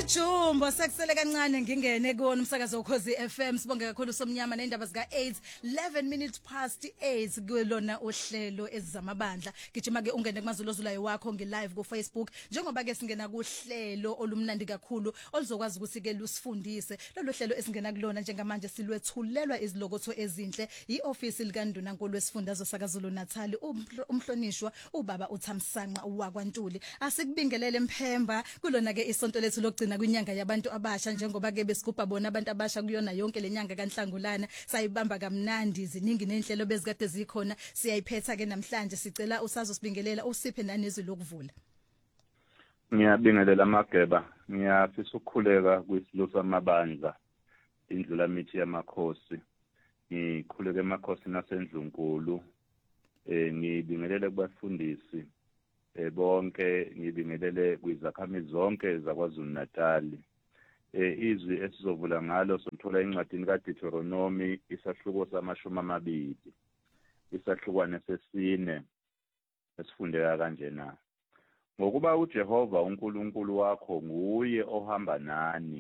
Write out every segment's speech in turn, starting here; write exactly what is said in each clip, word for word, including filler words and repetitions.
Jumbo sekusele kancane ngingene kuona umsakazo ukhozi F M sibonge kakhulu somnyama neindaba zika eight eleven minutes past eight kulona uhlelo ezamabandla gijima ke ungene kumazulozulayo wakho nge live ku Facebook njengoba ke singena kuhlelo olumnandi kakhulu oluzokwazi ukuthi ke lusifundise lolu hlelo esingena kulona njengamanje silwethulelwa izilokotho ezinhle ioffice likaNdunankulu wesifundazwe sakaZulu Natal umhlonishwa ubaba uThamsanqa wakwaNtuli asikubingelele Mphemba kulona ke isonto lethu lokugcina kwinyanga yabantu abasha njengoba ke besigubha bona abantu abasha kuyona yonke lenyanga kaNhlangulana sayibamba kamnandi ziningi nenhlelo bezikade zikhona siyayiphetha ke namhlanje sicela usazosibingelela usiphe nanezwi lokuvula. Ngiyabingelela Mageba ngiyafisa ukukhuleka kwisilusa amabandla indlula mithi yamakhosi ngikhuleke emakhosi naseNdlunkulu eh ngibingelele kubafundisi eh bonke ngibingelele kwizakhamizi zonke zaKwaZulu Natal eh izwi esizovula ngalo sothola incwadini kaDeuteronomy isahluko samashumi amabili isahlukwane sesine esifundeka kanjena ngokuba uJehova uNkulunkulu wakho nguye ohamba nani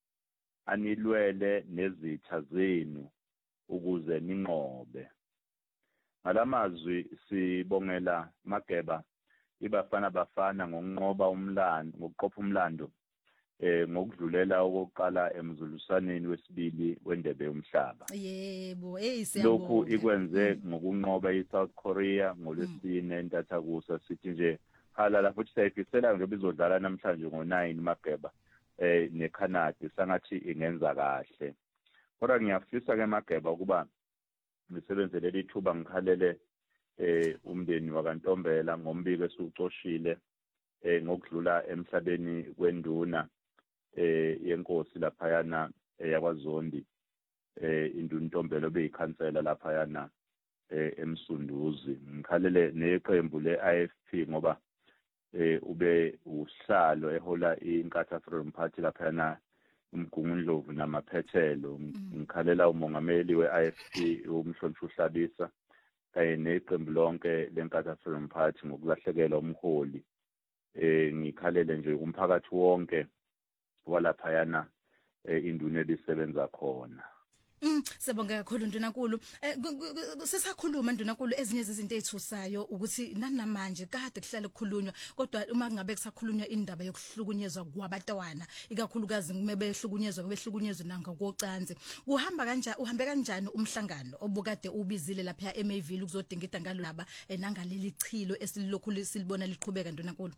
anilwele nezitha zenu ukuze ninqobe ngalamazwi sibongela Mageba ibafana bafana ngokunqoba umlando ngokuqopha umlando eh ngokudlulela okokuqala emzulusaneni wesibili wendebe yomhlaba. Yebo, hey siyabonga. Lokhu ikwenze ngokunqoba iSouth Korea ngolwesine entathakusa sithi nje halala futhi sayifisela nje bizodlala namhlanje ngo nine Mageba eh neCanada sangathi ingenza kahle. Kodwa ngiyafisa ke Mageba ukuba ngisebenzele lithuba ngikhalele eh umndeni wakaNtombela ngombiko esucoshile eh ngokudlula emhlabeni kwenduna eh yenkosi lapha yana yakwaZondi eh induna Ntombela obeyikhansela lapha yana eh eMsunduzi ngikhalele neqembu leI F P ngoba eh ube uhlalo ehola iNkatha Freedom Party lapha yana uMgungundlovu namaphethelo ngikhalela umongameli weI F P umhlonishwa uHlabisa kanye neqembu lonke leNkatha Freedom Party ngokulahlekelwa umholi eh ngikhalele nje umphakathi wonke walapha yana induna elisebenza khona. Mm sibonga kakhulu Ndunankulu sisakhuluma Ndunankulu ezinye izinto ezithusayo ukuthi nanamanje kade kuhlale kukhulunywa kodwa uma ngabe kusakhulunywa indaba yokuhlukunyezwa kwabatwana ikakhulukazi ngime behlukunyezwa behlukunyezwa nanga kocansi uhamba kanjani uhambe kanjani umhlangano obukade ubizile lapha eMayville ukuzodingida ngalaba nangaleli chilo esilokhu silibona liqhubeka Ndunankulu.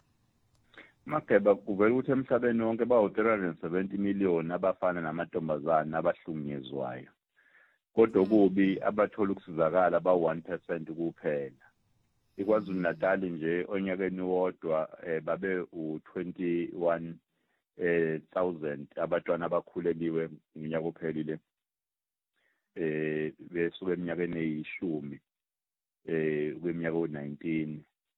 Mageba kuvela ukuthi emhlabeni wonke bawu three hundred seventy million abafana namantombazana abahlukunyezwayo kodwa kubi abathola ukusizakala ba one percent kuphela iKwaZulu Natal nje onyakeni wodwa babe u twenty-one thousand abantwana abakhuleliwe ngonyaka ophelile eh besuka eminyakeni eyishumi eh kweminyaka o nineteen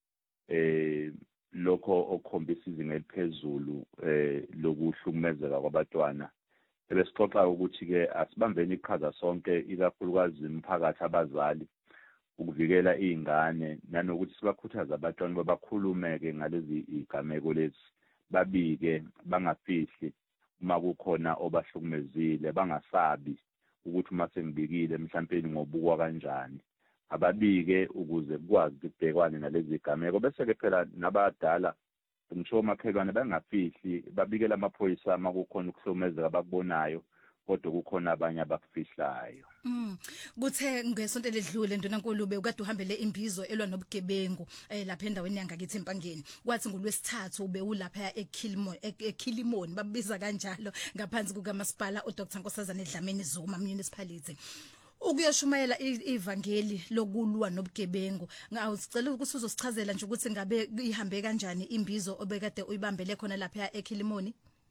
eh lokho okukhombisa izinga eliphezulu eh lokuhlukumezeka kwabatwana ebesixoxa ukuthi ke asibambeni iqhaza sonke ikakhulukazi umphakathi abazali ukuvikela izingane nanokuthi sibakhuthaza abatwana babakhulumeke ngalezi igameko lezi babike bangafihli uma kukhona obahlukumezile bangasabi ukuthi uma sengibikile mhlawumbe ngobukwa kanjani ababike ukuze kukwazi ukubhekwana nalezi zigameko bese ke phela nabadala ngisho makhelwane bangafihli babikela amaphoyisa ama kukhona ukuhlomezeka abakubonayo kodwa kukhona abanye abakufihlayo. Mm kuthe ngesonto ledlule Ndunankulu bekade uhambele imbizo elwa nobugebengu eh lapha endaweni yangakithi eMpangeni kwathi ngolwesithathu ube ulapha eKhilimoni eKhilimoni babiza kanjalo ngaphansi kukaMasipala uDr Nkosazana Dlamini Zuma municipality ukuyoshumayela ivangeli lokulwa nobugebengu ngawucela ukuthi uzosichazela nje ukuthi ngabe ihambe kanjani imbizo obekade uyibambele khona lapha eKhilimoni.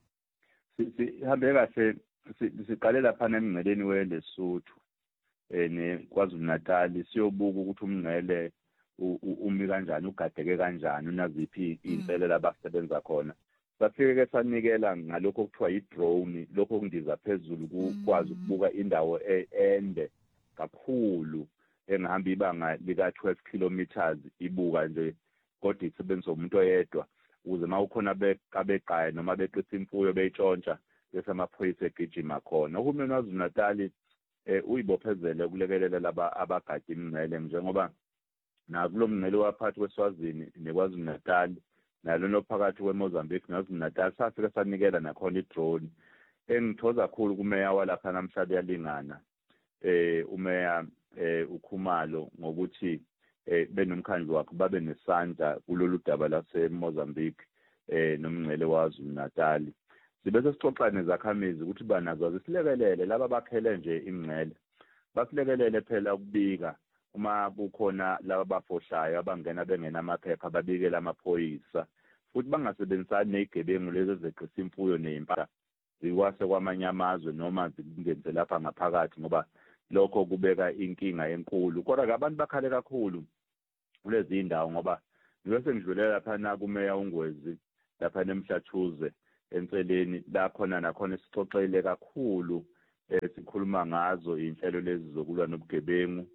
Sihambe kahle siqale lapha emngceleni weLesotho eh neKwaZulu Natal siyobuka ukuthi umngcele umi kanjani ugadeke kanjani unaziphi inselela abasebenza khona safike ke sanikela ngalokho okuthiwa i-drone lokho kundiza phezulu kukwazi ukubuka indawo ende kakhulu engihamba ibanga lika twelve kilometers ibuka nje kodwa isebenzisa umuntu oyedwa ukuze mawukhona beqabeqaye noma beqisa imfuyo beyitshontsha bese amaphoyisa egijima khona. Uhulumeni waZulu Natal eh uyibophezele ukulekelela laba abagadi imingcele njengoba nakulo mngcele waphathi weSwazini neKwaZulu Natal nalona phakathi kweMozambique naKwaZulu Natal safika sanikela nakhona idrone. Engithoza kakhulu kumeya walapha namhlanje yalingana eh umeya eh uKhumalo ngokuthi eh benomkhandlu wakhe babe nesandla kulolu daba laseMozambique eh nomngcele waZulu Natal. Sibese sixoxane zakhamizi ukuthi banazo silekelele laba bakhele nje imingcele basilekelele phela ukubika uma kukhona laba bafohlayo abangena bengena amaphepha babikela amaphoyisa futhi bangasebenzisani nezigebengu lezi ezeqisa imfuyo nezimpahla ziwase kwamanye amazwe noma zingenze lapha ngaphakathi ngoba lokho kubeka inkinga enkulu. Kodwa abantu bakhale kakhulu kulezi indawo ngoba ngibese ngidlulela lapha na kumeya uNgwezi lapha eMhlathuze enseleni la khona nakhona sixoxele kakhulu sikhuluma ngazo inhlelo lezi zokulwa nobugebengu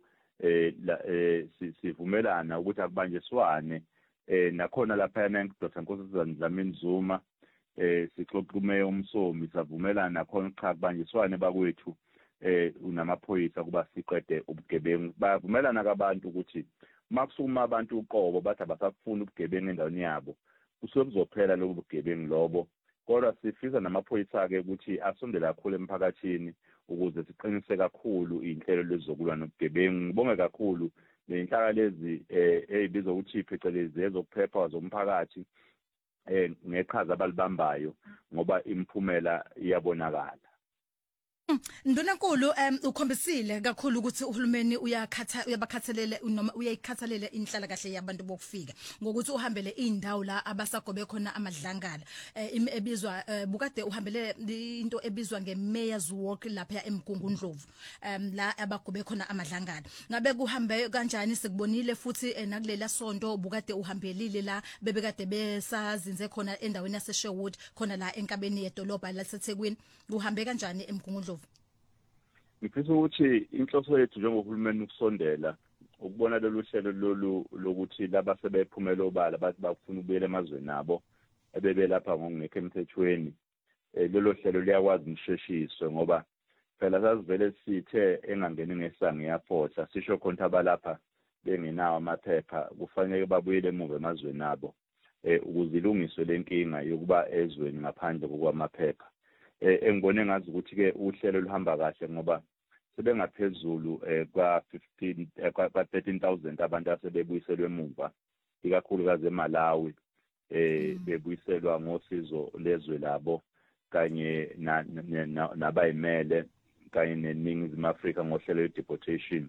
eh sivumelana ukuthi akubanjiswane eh nakhona lapha yana Doctor Nkosazana Dlamini Zuma eh sixoxa umeya uMsomi savumelana nakhona cha kubanjiswane bakwethu eh unamaphoyisa kuba siqede ubugebengu. Bavumelana kabantu ukuthi makusuma abantu uqobo bathi abasafuna ubugebengu endaweni yabo kusokuzophela lobu bugebengu lobo. Kodwa sifisa namaphoyisa ke ukuthi asondele kakhulu emphakathini ukuze siqinise kakhulu inhlelo lezokulwa nobugebengu. Ngibonge kakhulu lenhlaka lezi eh ezibizwa ukuthi phecelezi ezokuphepha zomphakathi eh ngeqhaza abalibambayo ngoba imphumela iyabonakala. Ndunankulu um ukhombisile kakhulu ukuthi uhulumeni uyakhatha uyabakhathalele noma uyayikhathalela inhlala kahle yabantu bokufika ngokuthi uhambele indawo la abasagobe khona amadlangala ebizwa bukade uhambele into ebizwa ngeMayor's Walk lapha eMgungundlovu um la abagobe khona amadlangala. Ngabe kuhambe kanjani sikubonile futhi nakulela sonto bukade uhambelile la bebekade besazinze khona endaweni yase Sherwood khona la enkabeni yedolobha laseThekwini uhambe kanjani eMgungundlovu? Ngifisa ukuthi inhloso yethu njengohulumeni ukusondela ukubona lolu hlelo lolu lokuthi laba sebephumela obala bathi bafuna ukubuyela emazweni nabo ebebe lapha ngokungekho emthethweni lelo hlelo liyakwazi nisheshiswe ngoba phela sasivele sithe engangeni ngesango yaphotha sisho khona abalapha bengenawo amaphepha kufanele babuyele emuva emazweni nabo eh ukuze ilungiswe lenkinga yokuba ezweni ngaphandle kokwamaphepha. Engibone ngazi ukuthi ke uhlelo luhamba kahle ngoba sebengaphezulu kwa fifteen kwa thirteen thousand abantu asebebuyiselwe emuva ikakhulukazi eMalawi eh bebuyiselwa ngosizo lezwe labo kanye nabayimele kanye neNingizimu Afrika ngohlelo lwe-deportation.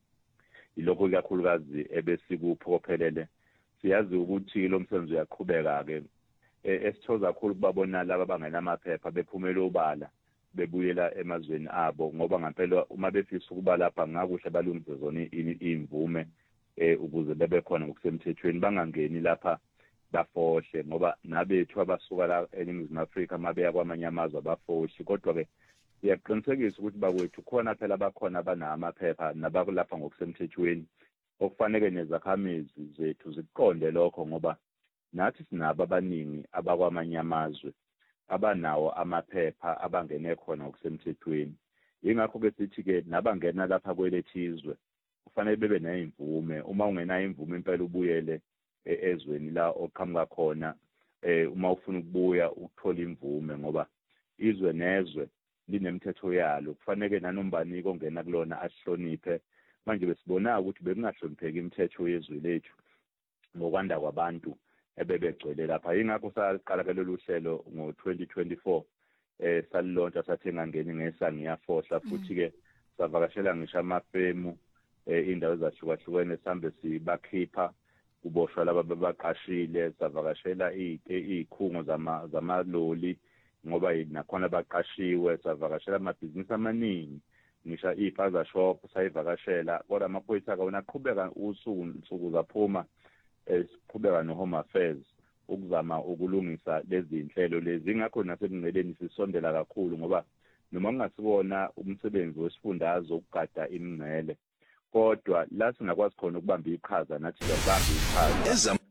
Ilokho ikakhulukazi ebesikuphelele siyazi ukuthi lo msebenzi uyaqhubeka ke esithoza kakhulu kubabona laba abangenamaphepha bephumela obala bebuyela emazweni abo ngoba ngempela uma befisa ukuba lapha ngakuhle balungise zona imvume eh ukuze bebe khona ngokusemthethweni bangangeni lapha bafohle ngoba nabethu abasuka la eNingizimu Afrika mabeya kwamanye amazwe abafohle. Kodwa ke siyaqinisekisa ukuthi bakwethu khona phela bakhona abanamaphepha nabakulapha ngokusemthethweni okufanele nezakhamizi zethu ziqonde lokho ngoba nathi sinabo abaningi abakwamanye amazwe abanawo amaphepha abangene khona ngokusemthethweni. Ingakho ke sithi ke nabangena lapha kwelethizwe kufanele bebe nezimvume. Uma ungenayo imvume impela ubuyele ezweni la oqhamuka khona eh uma ufuna ukubuya ukuthola imvume ngoba izwe nezwe linemithetho yalo kufanele nanombani ongena kulona asihloniphe. Manje besibona ukuthi bekungahlonipheki imithetho yezwe lethu ngokwanda kwabantu ebebegcwele lapha. Ingakho saqala ke lolu hlelo ngo twenty twenty-four eh salilontsha sathi ngangeni ngesango yafohla futhi ke savakashela ngisho amafemu indawo ezahlukahlukene sambe sibakhipha kuboshwa laba bebaqashile savakashela izikhungo zama zamaloli ngoba nakhona baqashiwe savakashela amabhizinisi amaningi ngisho ifaza shop sayivakashela kodwa amaphoyisa akawona aqhubeka usuku insuku zaphuma esiqhubeka no-Home Affairs ukuzama ukulungisa lezi inhlelo lezi. Ingakho nasemngceleni sisondela kakhulu ngoba noma kungasibona umsebenzi wesifundazwe ukugada imingcele kodwa la singakwazi khona ukubamba iqhaza nathi siyabamba iqhaza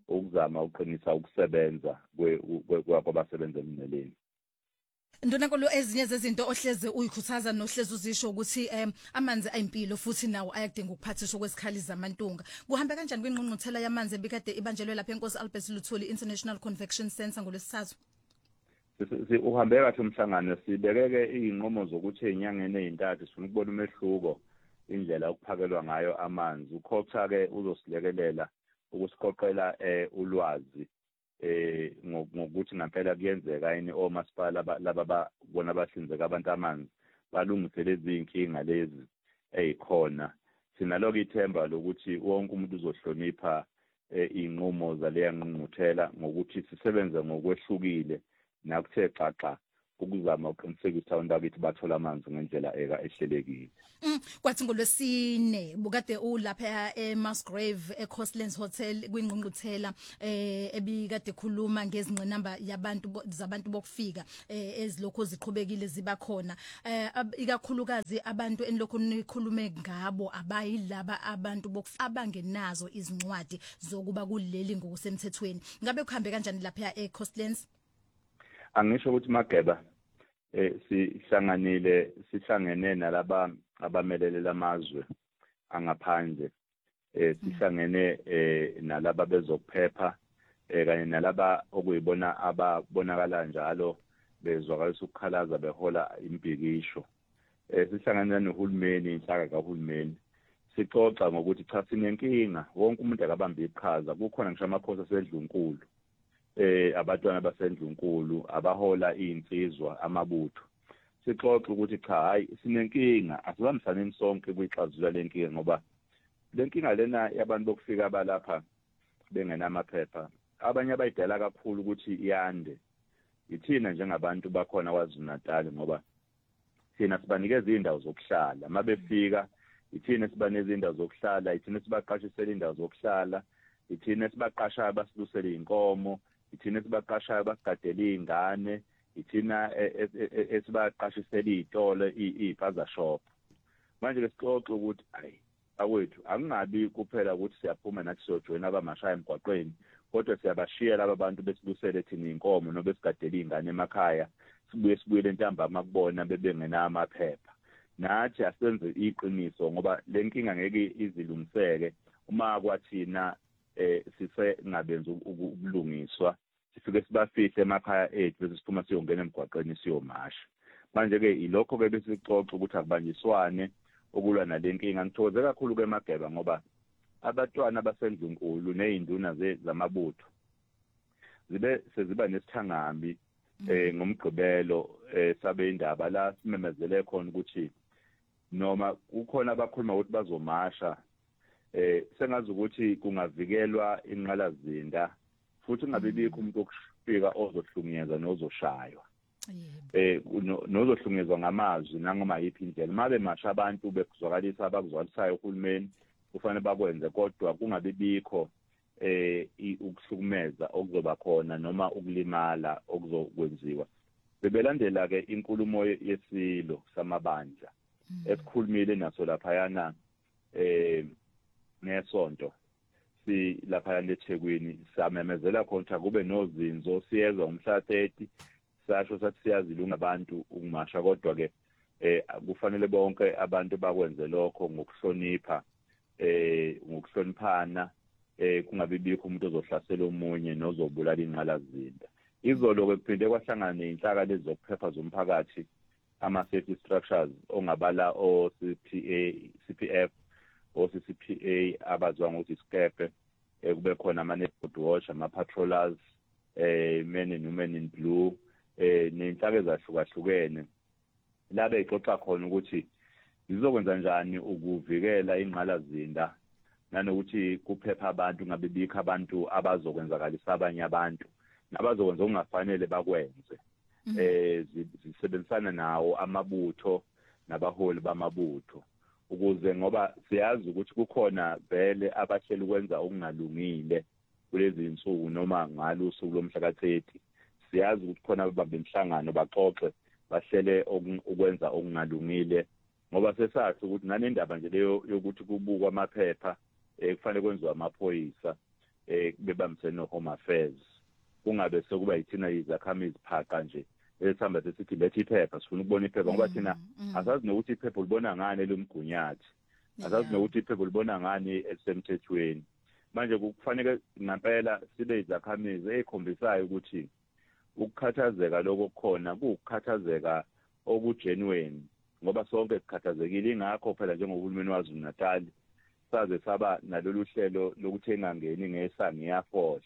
ukuzama uqinisa ukusebenza kwabasebenza emineleni. Ndonankulu ezinye zezinto ohleze uyikhuthaza nohleze uzisho ukuthi um amanzi ayimpilo futhi nawo ayadinga ukuphathiswa kwesikhali zamantunga. Kuhambe kanjani kwingqungquthela yamanzi ebikade ibanjelwe lapha eNkosi Albert Luthuli International Convention Centre ngolesithathu? Uhambe kahle umhlangano, sibekeke izinqumo zokuthi ezinyangeni ezintathu sifuna ukubona umehluko indlela ukuphakelwa ngayo amanzi. uCoxa ke uzosilekelela ukusiqoqela eh ulwazi eh ngokuthi ngempela kuyenzeka yini omasipala laba babona bahlinzeka abantu amanzi balungise lezi inkinga lezi ezikhona. Sinaloko ithemba lokuthi wonke umuntu uzohlonipha inqumo zaleya ngqungquthela ngokuthi sisebenze ngokwehlukile nakuthe xaxa ukuzama uqinisekisa abantu bakithi bathola amanzi ngendlela eka ehlelekile. Mm, kwathi ngolwesine bukade ulapha eMusgrave eCoastlands Hotel kwingqungquthela eh ebikade khuluma ngezingqinamba yabantu zabantu bokufika eh ezilokho ziqhubekile ziba khona eh ikakhulukazi abantu enilokho nikhulume ngabo abayilaba abantu bokufika abangenazo izincwadi zokuba kuleli ngokusemthethweni. Ngabe kuhambe kanjani lapha eCoastlands? Angisho ukuthi Mageba eh sihlanganile sihlangene nalaba abamelele amazwe angaphandle eh sihlangene eh nalaba bezokuphepha eh kanye nalaba okuyibona ababonakala njalo bezwakalisa ukukhalaza behola impikisho. eh sihlangene nohulumeni inhlaka kahulumeni sixoxa ngokuthi cha sinenkinga wonke umuntu akabamba iqhaza. Kukhona ngisho amakhosi asedlunkulu eh abantwana basendlunkulu abahola izinsizwa amabutho. Sixoxa ukuthi cha hayi sinenkinga asibambisaneni sonke kuyixazulula lenkinga ngoba lenkinga lena yabantu bokufika abalapha bengenamaphepha abanye abayidala kakhulu ukuthi iyande. Ithina njengabantu bakhona kwaZulu Natal ngoba thina sibanikeza indawo zokuhlala mabefika, ithina sibaneze indawo zokuhlala, ithina sibaqashisela indawo zokuhlala, ithina sibaqasha abasilusela inkomo, ithina sibaqashayo basigadela izingane, ithina esibaqashisela izitolo ifaza shop. Manje ke sixoxa ukuthi ayi awethu akungabi kuphela ukuthi siyaphuma nathi sojoyina abamashaya emgwaqweni kodwa siyabashiya laba bantu besilusele thina inkomo nobe sigadela izingane emakhaya sibuye sibuyele ntambama kubona bebengena amaphepha. Nathi asenze iqiniso ngoba lenkinga ngeke izilungiseke uma kwathina eh sise ngabenza ubulungiswa sifike sibafihle emakhaya ethu bese siphuma siyongena emgwaqeni siyomasha. Manje ke ilokho ke bese sixoxa ukuthi akubanjiswane okulwa nalenkinga. Ngithokoze kakhulu ke Mageba ngoba abatwana basendlunkulu nezinduna zamabutho zibe seziba nesithangambi eh ngomgqibelo eh sabe indaba la simemezele khona ukuthi noma kukhona abakhuluma ukuthi bazomasha eh sengazi ukuthi kungavikelwa inqalazinda futhi ungabe bikho umuntu okufika ozohlukunyezwa nozoshaywa eh nozohlukunyezwa ngamazwi nangoma yipi indlela mabe masha abantu bekuzwakalisa abakuzwalisayo uhulumeni kufanele bakwenze kodwa kungabe bikho eh ukuhlukumeza okuzoba khona noma ukulimala okuzokwenziwa. Bebelandela ke inkulumo yesilo samabandla esikhulumile naso lapha yana eh nesonto si lapha leThekwini samemezela khona kube nozinzo siyezwa umhla thirty sasho sathi siyazilunga abantu ukumasha kodwa ke eh kufanele bonke abantu bakwenze lokho ngokuhlonipha eh ngokuhloniphana eh kungabe bikho umuntu ozohlasela omunye nozobulala inqalazinda. Izolo ke kuphinde kwahlangana nezinhlaka lezi zokuphepha zomphakathi ama safety structures ongabala o C P A C P F o C C P A abazwa ngokuthi isikepe eh kube khona ama neighborhood watch ama patrollers eh men and women in blue eh nezinhlaka ezahlukahlukene la beyixoxa khona ukuthi izokwenza njani ukuvikela inqalazinda nanokuthi kuphepha abantu ngabe bikho abantu abazokwenzakalisa abanye abantu nabazokwenza okungafanele bakwenze. eh zisebenzisana nawo amabutho nabaholi bamabutho ukuze ngoba siyazi ukuthi kukhona vele abahleli ukwenza okungalungile kulezi insuku noma ngalo usuku lomhla ka thirty. Siyazi ukuthi khona ababambe inhlangano baxoxe bahlele ukwenza okungalungile ngoba sesathi ukuthi nanendaba nje leyo yokuthi kubukwa amaphepha eh kufanele kwenziwe amaphoyisa eh bebambisene no Home Affairs kungabe sekuba yithina izakhamizi phaqa nje esihamba sesithi bethi iphepha sifuna ukubona iphepha ngoba thina asazi nokuthi iphepha ulibona ngani lomgunyathi asazi nokuthi iphepha ulibona ngani elisemthethweni manje kufanele ngempela sibe izakhamizi ezikhombisayo ukuthi ukukhathazeka lokukhona kukukhathazeka okugenuine ngoba sonke sikhathazekile ingakho phela njengohulumeni waZulu Natal saze saba nalolu hlelo lokuthi engangeni ngesangi yafohla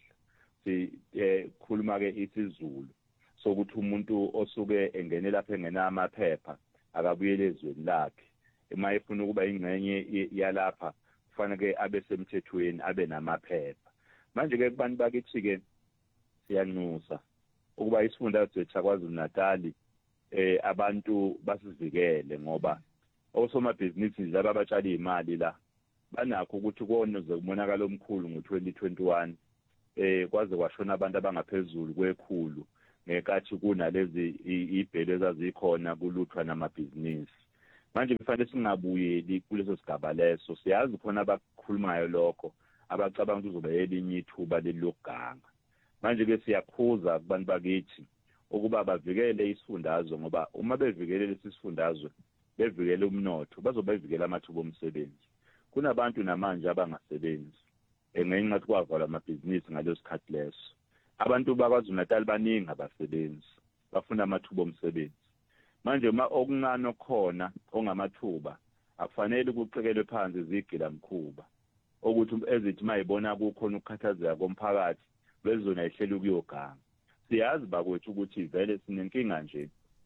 si khuluma ke isiZulu sokuthi umuntu osuke engene lapha engena amaphepha akabuyele ezweni lakhe ema efuna ukuba ingcenye yalapha kufanele abe semthethweni abe namaphepha manje ke kubantu bakithi ke siyanxusa ukuba isifundazwe sakwaZulu Natal eh abantu basivikele ngoba osomabhizinisi laba abatshali imali la banakho ukuthi kone zokumonakala omkhulu ngo-twenty twenty-one eh kwaze kwashona abantu abangaphezulu kwekhulu ngekathi kunalezi ibhele ezazikhona kuluthwa namabhizinisi manje kufanele singabuyeli kuleso sigaba leso siyazi khona abakhulumayo lokho abacabanga ukuthi uzobe elinye ithuba leloganga manje ke siyakhuza kubantu bakithi ukuba bavikele isifundazwe ngoba uma bevikele lesifundazwe bevikele umnotho bazobe bevikela amathuba omsebenzi kunabantu namanje abangasebenzi engenxa kwavala amabhizinisi ngalesikhathi leso abantu bakwaZulu Natal baningi abasebenzi bafuna amathuba omsebenzi manje uma okuncane okukhona ongamathuba akufanele ukuqikelwe phansi izigila mkhuba ukuthi ezithi mayibona kukhona ukukhathazeka komphakathi bezona ihlelo kuyoganga siyazi bakwethu ukuthi vele sinenkinga nje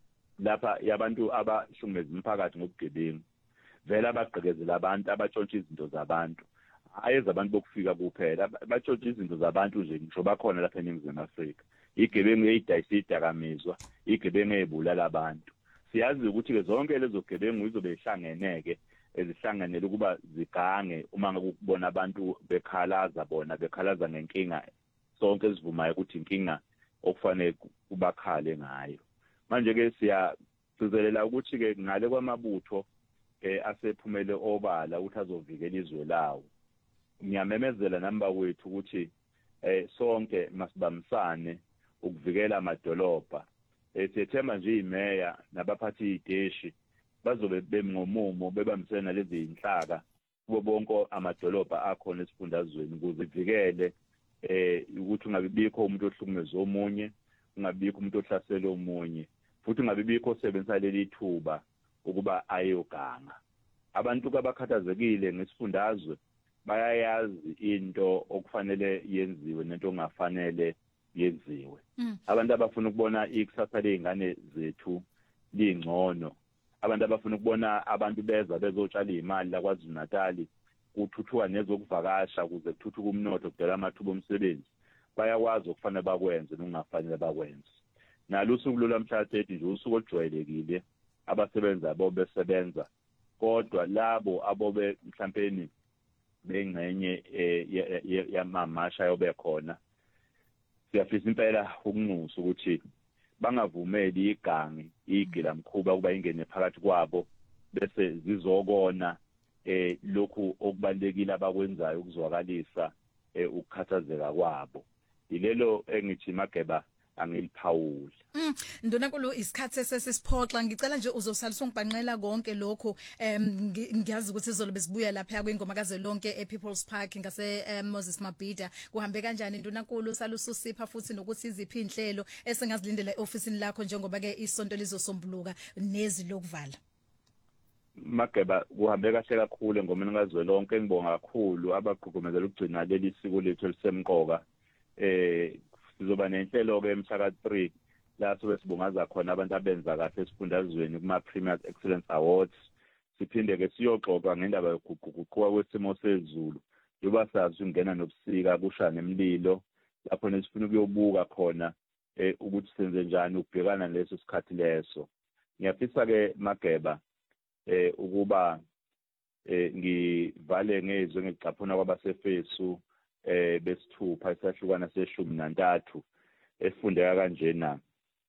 lapha yabantu abashumeza umphakathi ngobugebengu vele abagqekezela abantu abatshontsha izinto zabantu ayeza abantu bokufika kuphela batshontsha izinto zabantu nje ngisho bakhona lapha eNingizimu Afrika igebengu eyidayisa idakamizwa igebengu eyibulala abantu siyazi ukuthi ke zonke lezo gebengu izobe ihlangeneke ezihlanganele ukuba zigange uma ngakubona abantu bekhalaza bona bekhalaza ngenkinga sonke sivumayo ukuthi inkinga okufanele kubakhale ngayo manje ke siyagcizelela ukuthi ke ngale kwamabutho eh asephumele obala ukuthi azovikela izwe lawo ngiyamemezela namba wethu ukuthi eh sonke masibambisane ukuvikela amadolobha eh siyethemba nje imeya nabaphathi ideshi bazobe bemngomumo bebambisene lezi inhlaka kubo bonke amadolobha akhona esifundazweni ukuze ivikele eh ukuthi ungabibikho umuntu ohlukumeza omunye ungabibikho umuntu ohlasela omunye futhi ungabibikho osebenzisa leli thuba ukuba ayoganga abantu abakhathazekile ngesifundazwe bayayazi into okufanele yenziwe nento ongafanele yenziwe mm. abantu abafuna ukubona ikusasa lezingane zethu lingcono abantu abafuna ukubona abantu beza bezotshala imali la kwaZulu Natal kuthuthuka nezokuvakasha ukuze kuthuthuke umnotho kudala amathuba omsebenzi bayakwazi okufanele bakwenze nokungafanele bakwenze nalo usuku lwamhla thirty nje usuku olujwayelekile abasebenza abo besebenza kodwa labo abobe mhlawumbe bengcenye yamamasha yobe khona siyafisa impela ukunxusa ukuthi bangavumeli igangi igila mkhuba kuba ingene phakathi kwabo bese zizokona eh lokhu okubalekile abakwenzayo ukuzwakalisa ukukhathazeka kwabo ilelo engithi Mageba angiliphawula mm ndonankulu isikhathi sesisiphoxa ngicela nje uzosalisa ungibhanqela konke lokho em ngiyazi ukuthi izolo besibuya lapha kwingoma kaze lonke ePeople's Park ngase Moses Mabhida kuhambe kanjani ndonankulu salususipha futhi nokuthi iziphi inhlelo esingazilindela eofisini lakho njengoba ke isonto lizosombuluka nezi lokuvala Mageba kuhambe kahle kakhulu ngomeni ngazwe lonke ngibonga kakhulu abagqugqumezela ukugcina leli siko lethu elisemqoka eh sizoba nenhlelo ke emhla three la sobe sibungaza khona abantu abenza kahle esifundazweni kuma Premier Excellence Awards siphinde ke siyoxoxa ngendaba yokuguquguquka kwesimo sezulu yoba sazi ungena nobusika kushana emlilo lapho nesifuna ukuyobuka khona eh ukuthi senze njani ukubhekana leso sikhathi leso ngiyafisa ke Mageba eh ukuba eh ngivale ngezwe ngicaphuna kwabasefesu eh besithupha isahlukana seshumi nantathu efundeka kanjena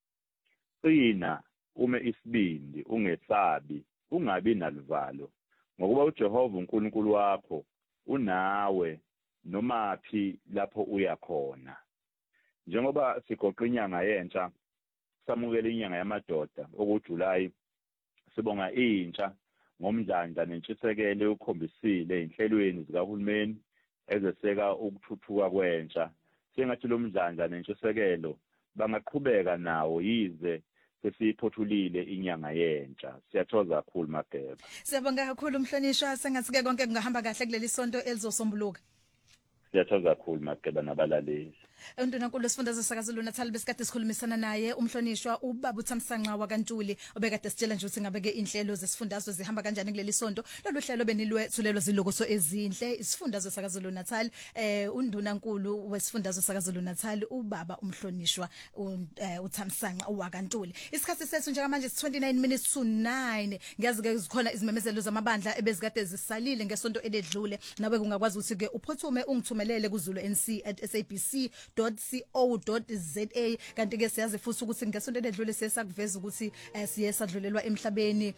sina ume isibindi ungesabi ungabi naluvalo ngokuba uJehova uNkulunkulu wakho unawe noma phi lapho uya khona. Njengoba sigoqa inyanga yentsha samukela inyanga yamadoda okuJuly, sibonga intsha ngomdlandla nentshisekelo ukhombisile inhlelweni zikahulumeni ezeseka ukuthuthuka kwentsha. Sengathi lo mdlandla nentshisekelo bangaqhubeka nawo yize sesiphothulile inyanga yentsha. Siyathokoza kakhulu Mageba. Siyabonga kakhulu umhlonishwa, sengathi ke konke kungahamba kahle kuleli sonto elizosombuluka. Siyathokoza kakhulu Mageba nabalaleli. Undunankulu sifundazwe sakazulu Natal besikade sikhulumisana naye umhlonishwa ubaba uThamsanqa wakantuli obekade sitshela nje ukuthi ngabe ke inhlelo zesifundazwe zihamba kanjani kuleli sonto. Lolu hlelo benilwethulelwa zilokoso ezinhle isifundazwe sakazulu Natal. Eh undunankulu wesifundazwe sakazulu Natal ubaba umhlonishwa uThamsanqa wakantuli. Isikhathi sethu njengamanje twenty-nine minutes to nine. Ngiyazi ke zikhona izimemezelo zamabandla ebezikade zisalile ngesonto eledlule. Nawe kungakwazi ukuthi ke uphuthume ungithumelele kuZulu N C at s a b c dot co dot z a. Kanti ke siyazi futhi ukuthi ngesonto eledlule siyasakuveza ukuthi siye sadlulelwa emhlabeni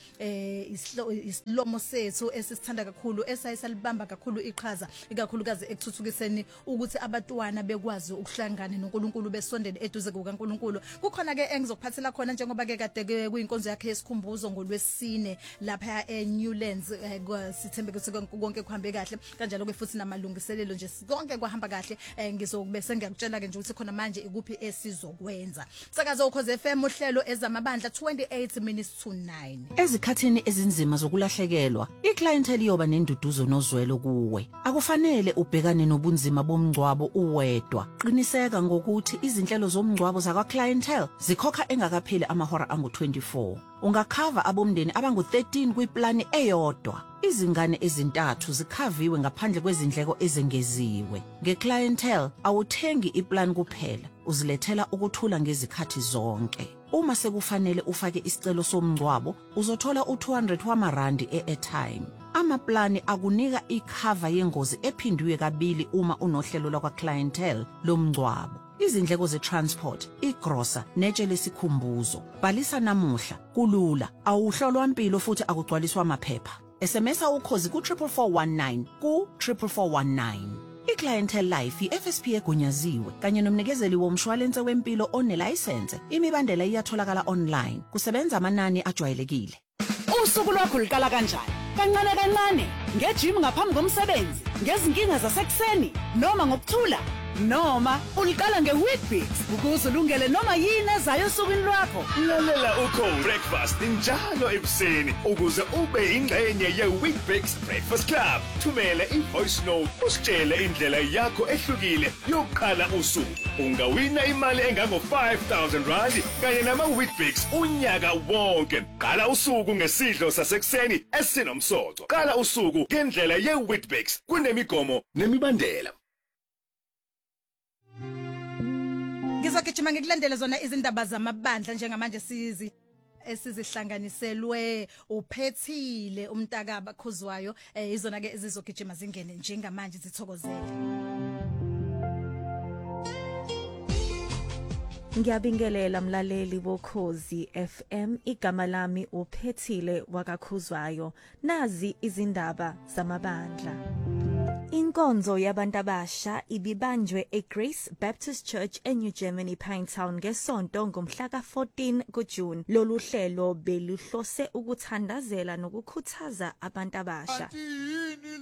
isilomo sethu esisithanda kakhulu esayisalibamba kakhulu iqhaza ikakhulukazi ekuthuthukiseni ukuthi abatwana bekwazi ukuhlangana noNkulunkulu besondele eduze kukaNkulunkulu. Kukhona ke engizokuphathela khona njengoba ke kade ke kuyinkonzo yakhe yesikhumbuzo ngolwesine lapha eNewlands. Sithembe ukuthi konke kuhambe kahle kanjalo ke futhi namalungiselelo nje konke kwahamba kahle. Ngizokube sengiyakutshela ke nje ukuthi khona manje ikuphi esizokwenza. Sakazo ukhoze F M uhlelo ezamabandla twenty-eight minutes to nine. Ezikhathini ezinzima zokulahlekelwa iclientele yoba nenduduzo nozwelo kuwe. Akufanele ubhekane nobunzima bomngcwabo uwedwa. Qiniseka ngokuthi izinhlelo zomngcwabo zakwa clientele zikhokha engakapheli amahora angu twenty-four. Ungakhava abomndeni abangu thirteen kwiplani eyodwa. Izingane ezintathu zikhaviwe ngaphandle kwezindleko ezengeziwe. Ngeclientele awuthengi iplan kuphela, uzilethela ukuthula ngezikhathi zonke. Uma sekufanele ufake isicelo somngcwabo, uzothola u two hundred wamarandi e-airtime. Amaplani akunika ikhava yengozi ephindwe kabili uma unohlelo lakwa clientele lomngcwabo. Izindleko ze-transport, igrosa, netshe lesikhumbuzo. Bhalisa namuhla, kulula, awuhlolwa impilo futhi akugcwaliswa amaphepha. S M S ukhozi ku four four one nine ku four four one nine. iClientele Life i-F S P egunyaziwe kanye nomnikezeli womshwalense wempilo onelicense. Imibandela iyatholakala online. Kusebenza amanani ajwayelekile. Usuku lwakho liqala kanjani? Kancane kancane, ngejim ngaphambi komsebenzi, ngezinkinga zasekuseni noma ngokuthula, noma uliqala ngeWheatBix ukuze ulungele noma yini ezayo esukwini lwakho. Lalela ukho breakfast njalo ekuseni ukuze ube ingxenye yeWheatBix Breakfast Club. Thumela ivoice note usitshele indlela yakho ehlukile yokuqala usuku. Ungawina imali engango five thousand rand kanye nama Wheatbix unyaka wonke. Qala usuku ngesidlo sasekuseni esinomsoco. Qala usuku ngendlela yeWheatBix kunemigomo nemibandela. Ngizogijima ngikulandele zona izindaba zamabandla njengamanje sizi esizihlanganiselwe uphethile umntakaba khuzwayo izona ke ezizogijima zingene njengamanje zithokozele. Ngiyabingelela mlaleli wokhozi F M, igama lami uphethile wakakhuzwayo. Nazi izindaba zamabandla. Inkonzo yabantu abasha ibibanjwe eGrace Baptist Church eNew Germany Pinetown ngesonto ngomhla ka fourteen kuJune. Lolu hlelo beluhlose ukuthandazela nokukhuthaza abantu abasha.